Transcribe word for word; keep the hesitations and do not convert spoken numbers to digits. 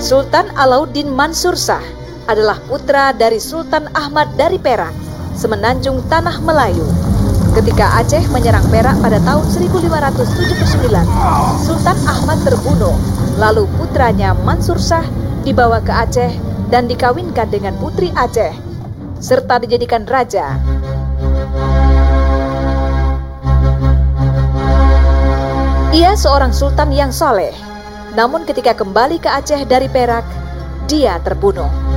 Sultan Alauddin Mansur Shah adalah putra dari Sultan Ahmad dari Perak, semenanjung Tanah Melayu. Ketika Aceh menyerang Perak pada tahun seribu lima ratus tujuh puluh sembilan, Sultan Ahmad terbunuh, lalu putranya Mansur Shah dibawa ke Aceh dan dikawinkan dengan putri Aceh, serta dijadikan raja. Ia seorang sultan yang soleh, namun ketika kembali ke Aceh dari Perak, dia terbunuh.